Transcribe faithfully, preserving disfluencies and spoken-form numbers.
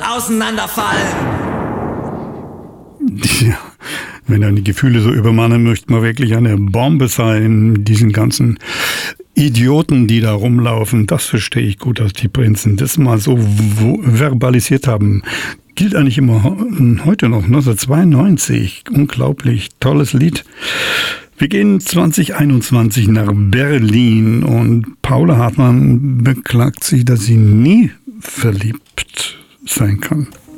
auseinanderfallen. Ja, wenn dann die Gefühle so übermannen, möchte man wirklich eine Bombe sein, diesen ganzen Idioten, die da rumlaufen. Das verstehe ich gut, dass die Prinzen das mal so verbalisiert haben. Gilt eigentlich immer heute noch, neunzehnhundertzweiundneunzig. Unglaublich, tolles Lied. Wir gehen zwanzig einundzwanzig nach Berlin und Paula Hartmann beklagt sich, dass sie nie verliebt sein kann.